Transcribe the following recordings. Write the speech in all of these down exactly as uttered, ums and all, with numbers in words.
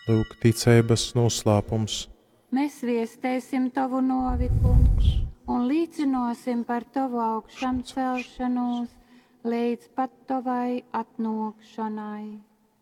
Lūk, ticības noslēpums. Mēs viestēsim tavu novikumu un līdzinosim par tavu augšām celšanos līdz pat tavai atnākšanai.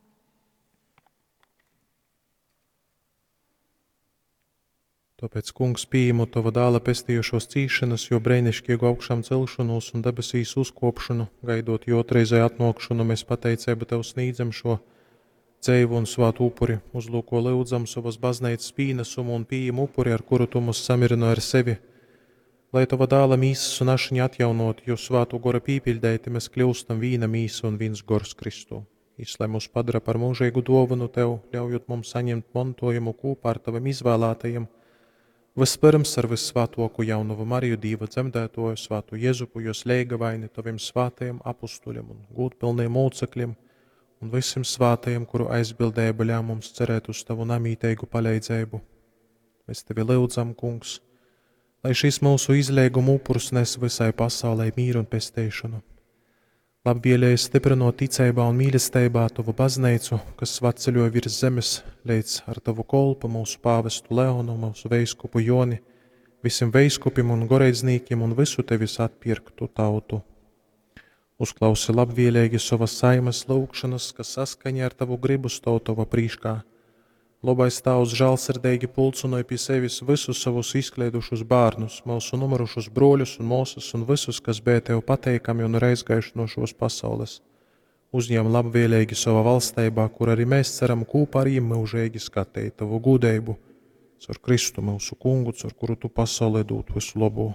Tāpēc, kungs, pieņemu tava dēla pestījušos cīšanas, jo brēnišķīgu augšām celšanos un debesīs uzkopšanu, gaidot jo otrreizēju atnākšanu, mēs pateicēbu tev sniedzam šo dzēvu un svātu upuri, uzlūko lūdzam savas baznīcas pīnesumu un pieņem upuri, ar kuru tu mūs samierināji ar sevi. Lai tava dēla mīsas un ašņi atjaunot, jo svātu gora pīpildēti, mēs kļūstam vīna mīsa un viens gors Kristu. Lai mūs padara par mūžīgu dāvanu tev, ļaujot mums saņemt mantojumu kopā ar tavam izvēlētajiem. Vispirms ar vissvātoku jaunavu Mariju Dīva dzemdētoju, svātu Jezupu, jo slēga vaini taviem svātajiem apustuļiem un gūtpilniem mūcekļiem un visiem svātajiem, kuru aizbildēja ļauj mums cerēt uz tavu namīteigu palīdzību. Mēs tevi lūdzam, kungs, lai šis mūsu izlieguma upurs nes visai pasaulē mīru un pestīšanu. Labvēlēji stiprinot ticībā un mīlestībā tavu baznīcu, kas svētceļoja virs zemes, līdz ar tavu kolpu mūsu pāvestu Leonu, mūsu veiskupu Joni, visiem veiskupiem un goreiznīkiem un visu tevis atpirktu tautu. Uzklausi labvēlīgi savas saimas lūgšanas, kas saskaņa ar tavu gribu stāv tava prīškā. Labais tavs žēlsirdīgi pulcinoja pie sevis visus savus izkliedušus bērnus, mūsu numirušus broļus un mūsas un visus, kas bija tev pateikami un reizgājuši no šos pasaules. Uzņem labvēlīgi savā valstībā, kur arī mēs ceram kopā ar viņiem mūžīgi skatīt tavu gudību, caur Kristu mūsu kungu, caur kuru tu pasaulē dot visu labo.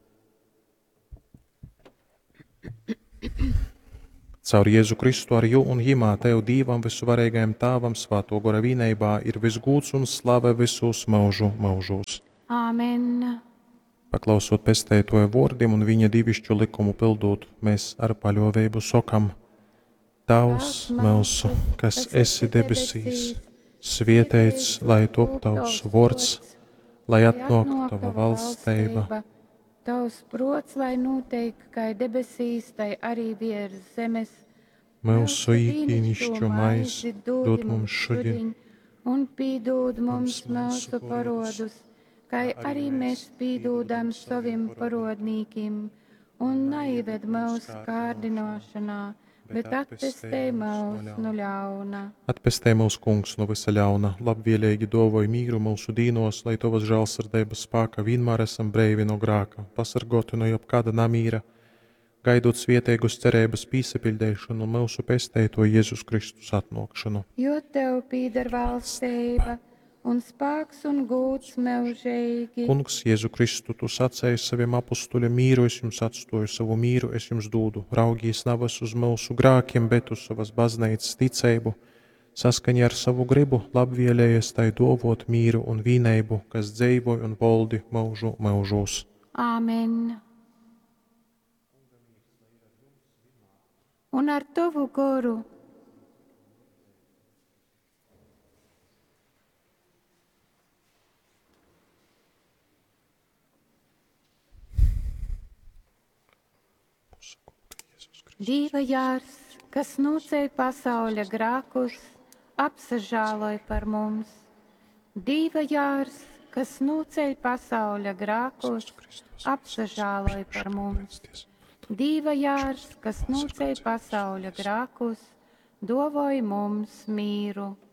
Caur Jēzu Kristu ar jū un jimā tev dīvam visuvarīgajam tāvam svāto gora vīneibā ir visgūds un slava visos mūžu mūžos. Āmen. Paklausot pestētoja vārdiem un viņa divišķu likumu pildot, mēs ar paļāvību sakam: Tavs mūsu, kas esi debesīs, svētīts, lai top tavs vārds, lai atnāk tava valstība. Tavs prots, lai noteik, kā debesīs, tai arī virs zemes. Mūsu īkīnišķo maizi dod mums šodien, un pīdod mums mūsu parodus, kā arī mēs pīdodam saviem parodnīkiem, un neieved mūsu kārdināšanā, bet atpestē mūs no ļauna. Atpestē mūs, kungs, no visa ļauna, labvēlīgi dāvāj mīru mūsu dīnos, lai tavas žēlsirdības spēka vienmēr esam brīvi no grēka, pasargoti no jebkāda namīra, gaidot svētīgus cerības pīsapildēšanu un mūsu pestēto Jēzus Kristus atnākšanu. Jo tev pīdar valstība un spēks un gūts mūžīgi. Kungs, Jēzu Kristu, tu sacēji saviem apustuļiem: mīru es jums atstāju, savu mīru es jums dodu. Raugies nevis uz mūsu grēkiem, bet uz savas baznīcas ticību. Saskaņā ar savu gribu labvēlējies tai dāvāt mīru un vienību, kas dzīvoja un valdi mūžu mūžos. Āmen. Un ar tavu goru. Dīva jārs, kas nocēja pasauļa grākus, apsažāloja par mums. Dīva jārs, kas nocēja pasauļa grākus, apsažāloja par mums. Dīva jārs, kas nocēja pasauļa grākus, dāvāja mums mīru.